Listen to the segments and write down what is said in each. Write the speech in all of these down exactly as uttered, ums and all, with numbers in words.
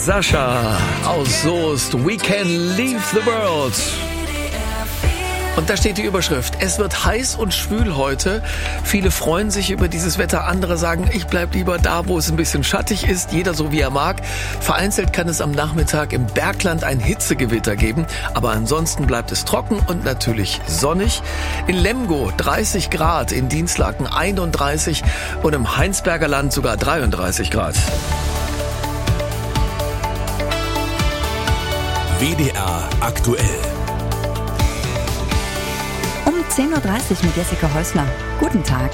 Sascha aus Soest, We Can Leave the World. Und da steht die Überschrift: Es wird heiß und schwül heute. Viele freuen sich über dieses Wetter, andere sagen, ich bleib lieber da, wo es ein bisschen schattig ist. Jeder so wie er mag. Vereinzelt kann es am Nachmittag im Bergland ein Hitzegewitter geben, aber ansonsten bleibt es trocken und natürlich sonnig. In Lemgo dreißig Grad, in Dinslaken einunddreißig und im Heinsberger Land sogar dreiunddreißig Grad. W D R aktuell. Um zehn Uhr dreißig mit Jessica Häusler. Guten Tag.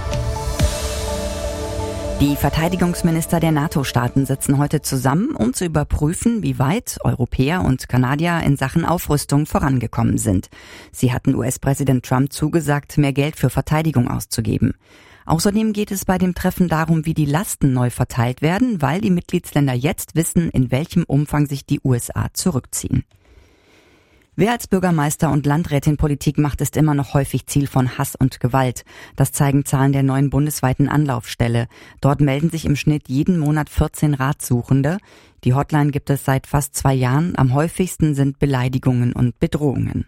Die Verteidigungsminister der NATO-Staaten sitzen heute zusammen, um zu überprüfen, wie weit Europäer und Kanadier in Sachen Aufrüstung vorangekommen sind. Sie hatten U S-Präsident Trump zugesagt, mehr Geld für Verteidigung auszugeben. Außerdem geht es bei dem Treffen darum, wie die Lasten neu verteilt werden, weil die Mitgliedsländer jetzt wissen, in welchem Umfang sich die U S A zurückziehen. Wer als Bürgermeister und Landrätin Politik macht, ist immer noch häufig Ziel von Hass und Gewalt. Das zeigen Zahlen der neuen bundesweiten Anlaufstelle. Dort melden sich im Schnitt jeden Monat vierzehn Ratsuchende. Die Hotline gibt es seit fast zwei Jahren. Am häufigsten sind Beleidigungen und Bedrohungen.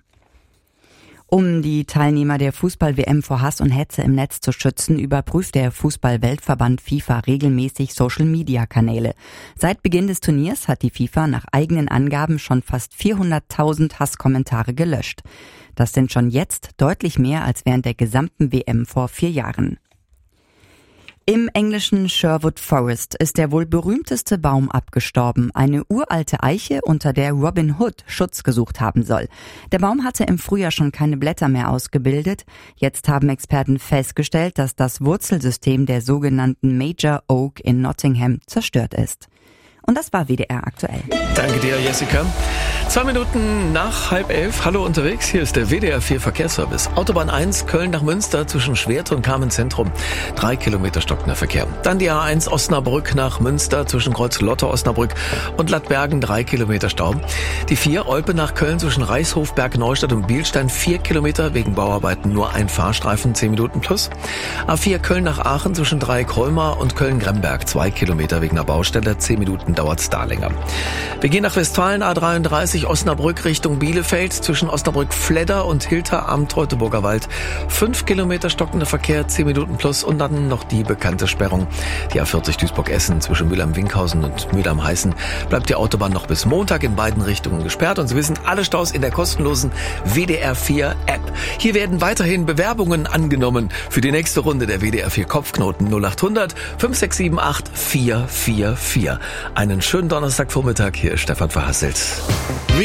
Um die Teilnehmer der Fußball-W M vor Hass und Hetze im Netz zu schützen, überprüft der Fußball-Weltverband FIFA regelmäßig Social-Media-Kanäle. Seit Beginn des Turniers hat die FIFA nach eigenen Angaben schon fast vierhunderttausend Hasskommentare gelöscht. Das sind schon jetzt deutlich mehr als während der gesamten W M vor vier Jahren. Im englischen Sherwood Forest ist der wohl berühmteste Baum abgestorben, eine uralte Eiche, unter der Robin Hood Schutz gesucht haben soll. Der Baum hatte im Frühjahr schon keine Blätter mehr ausgebildet. Jetzt haben Experten festgestellt, dass das Wurzelsystem der sogenannten Major Oak in Nottingham zerstört ist. Und das war W D R aktuell. Danke dir, Jessica. Zwei Minuten nach halb elf. Hallo unterwegs, hier ist der W D R vier Verkehrsservice. Autobahn eins, Köln nach Münster zwischen Schwerte und Kamenz-Zentrum. Drei Kilometer stockender Verkehr. Dann die A eins Osnabrück nach Münster zwischen Kreuz-Lotte, Osnabrück und Lattbergen. Drei Kilometer Stau. Die vier, Olpe nach Köln zwischen Reichshof, Bergneustadt und Bielstein. Vier Kilometer wegen Bauarbeiten, nur ein Fahrstreifen, zehn Minuten plus. A vier, Köln nach Aachen zwischen Dreieck-Holmar und Köln-Gremberg. Zwei Kilometer wegen einer Baustelle, zehn Minuten dauert's da länger. Wir gehen nach Westfalen, A dreiunddreißig, Osnabrück Richtung Bielefeld zwischen Osnabrück-Fledder und Hilter am Teutoburger Wald. Fünf Kilometer stockender Verkehr, zehn Minuten plus und dann noch die bekannte Sperrung. Die A vierzig Duisburg-Essen zwischen Mülheim-Winkhausen und Mülheim-Heißen bleibt die Autobahn noch bis Montag in beiden Richtungen gesperrt. Und Sie wissen, alle Staus in der kostenlosen W D R vier App. Hier werden weiterhin Bewerbungen angenommen für die nächste Runde der W D R vier Kopfknoten null acht hundert fünf sechs sieben acht vier vier vier. Einen schönen Donnerstagvormittag, hier ist Stefan Verhasselt.